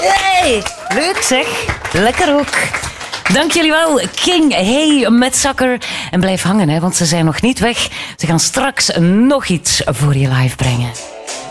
Hey, leuk zeg. Lekker ook. Dank jullie wel, King Hey met Zakker. En blijf hangen, hè, want ze zijn nog niet weg. Ze gaan straks nog iets voor je live brengen.